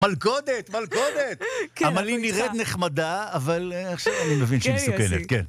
מלכודת, מלכודת. אבל היא נראית נחמדה, אבל עכשיו אני מבין שהיא מסוכנת, כן.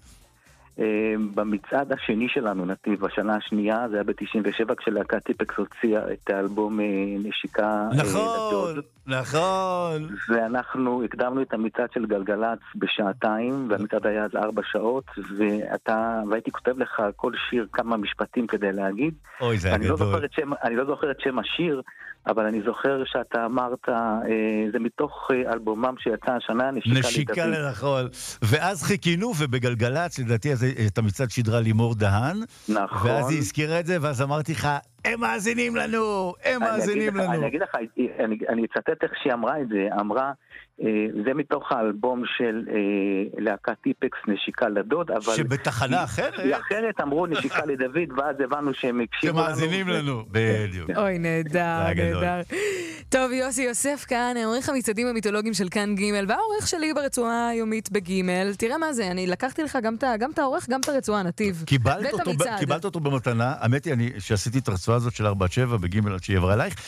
במצעד השני שלנו, נתיב, השנה השנייה, זה היה ב-97, כשלהקת טיפקס הוציאה את האלבום נשיקה לדוד. נכון. ואנחנו הקדמנו את המצעד של גלגלץ בשעתיים, והמצעד היה אז 4 שעות, והייתי כותב לך כל שיר כמה משפטים כדי להגיד. אוי, זה הגדול. אני לא זוכר את שם השיר, אבל אני זוכר שאתה אמרת, זה מתוך אלבומם שיצא השנה, נשיקה לנכון. ואז חיכינו, ובגלגלץ, לדעתי, את המצעד שדרה לימור דהן. נכון. ואז היא הזכירה את זה, ואז אמרתי לך, הם מאזינים לנו, הם מאזינים לנו. אני אגיד לך, אני אצטט איך שהיא אמרה את זה, אמרה, זה מתוך האלבום של להקת טיפקס נשיקה לדוד, אבל... שבתחנה אחרת? היא אחרת, אמרו נשיקה לדוד, ואז הבנו שהם הקשיבו לנו. שמאזינים לנו, בדיוק. אוי, נהדר, נהדר. טוב, יוסי יוסף כאן, העורך המצעדים המיתולוגיים של כאן ג' והעורך שלי ברצועה היומית בג'. תראה מה זה, אני לקחתי לך גם את העורך, גם את הרצועה, נתיב. קיבלת אותו במתנה, האמת היא, שעשיתי את הרצועה הזאת של 4-7 בג' עד שהיא עברה אלייך,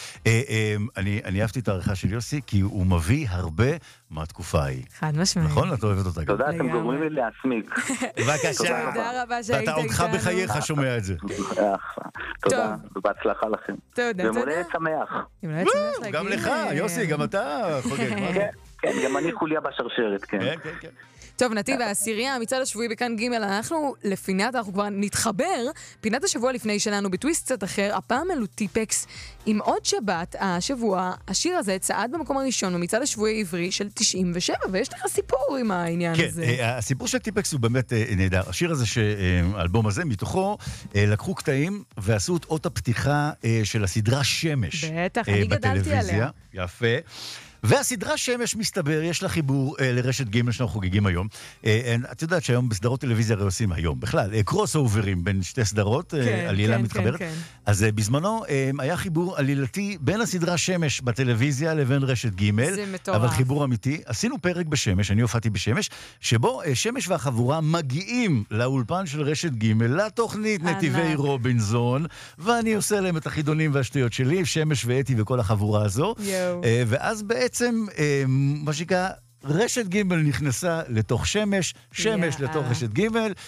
אני אהבתי את העריכה של יוסי, כי הוא מביא הרבה מהתקופה ההיא. חד משמעית. נכון? את אוהבת אותה. תודה, אתם גורמים לי להסמיק. בבקשה. תודה רבה שהיית איתנו. ואתה עודך בחייך שומע את זה. תודה, ובהצלחה לכם. תודה. ומולדת שמח. גם לך, יוסי, גם אתה חוגג. כן, גם אני חוליה בשרשרת, כן. כן, כן, כן. טוב, נתיב, העשירייה, המצעד השבועי בכאן ג', אנחנו כבר נתחבר, פינת השבוע לפני שלנו בטוויסט קצת אחר, הפעם אלו טיפקס עם עוד שבת, השבוע, השיר הזה צעד במקום הראשון במצעד השבועי העברי של 97, ויש לך סיפור עם העניין הזה. כן, הסיפור של טיפקס הוא באמת נהדר. השיר הזה, האלבום הזה, מתוכו לקחו קטעים ועשו את אות הפתיחה של הסדרה שמש. בטח, אני גדלתי עליה. יפה. והסדרה שמש מסתבר, יש לה חיבור לרשת ג' שאנחנו חוגגים היום. את יודעת שהיום בסדרות טלוויזיה הרי עושים היום, בכלל, קרוס אוברים בין שתי סדרות, עלילה מתחברת. אז בזמנו היה חיבור עלילתי בין הסדרה שמש בטלוויזיה לבין רשת ג'. זה מטורף. אבל חיבור אמיתי. עשינו פרק בשמש, אני הופעתי בשמש, שבו שמש והחבורה מגיעים לאולפן של רשת ג' לתוכנית נתיבי רובינזון, ואני עושה להם את החידונים והשטויות שלי, שמש ואתי וכל החבורה הזו. ואז בעצם מה שקרה, רשת ג' נכנסה לתוך שמש, שמש לתוך רשת ג',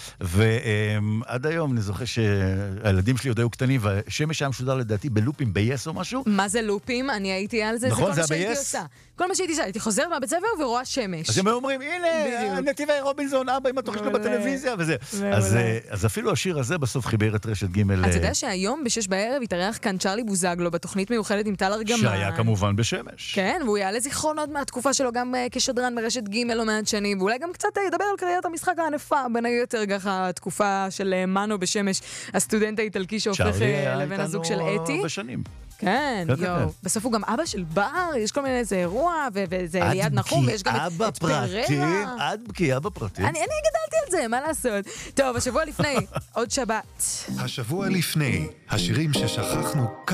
ועד היום אני זוכר שהילדים שלי עוד היו קטנים, והשמש היה משודר לדעתי בלופים, ב-yes או משהו. מה זה לופים? אני הייתי על זה, נכון, זה כל מה שהייתי עושה. כל מה שהייתי עושה, הייתי חוזרת מהבית ספר ורואה שמש. אז הם אומרים, הנה, נתיבי רובינזון, אבא עם התוכנית בטלוויזיה, וזה. אז אפילו השיר הזה בסוף חיבר את רשת ג'. אתה יודע שהיום ב-6 בערב התארח כאן צ'רלי בוזגלו בתוכנית מיוחדת עם טל ארגמן. שהיה כמובן בשמש. כן, והוא יעלה זיכרונות מהתקופה שלו גם כשדרן ברשת ג' לא מעט שנים, ואולי גם קצת ידבר על קריירת המשחק הענפה, בין היותר ככה התקופה של מנו בשמש, הסטודנט האיטלקי שהופך לבן הזוג של אתי. כן, יואו. בסוף הוא גם אבא של בר, יש כל מיני איזה אירוע, וזה ליד נחום, ויש גם את פררה. עד בקיאה בפרטים. אני גדלתי על זה, מה לעשות? טוב, השבוע לפני, עוד שבת. השבוע לפני, השירים ששכחנו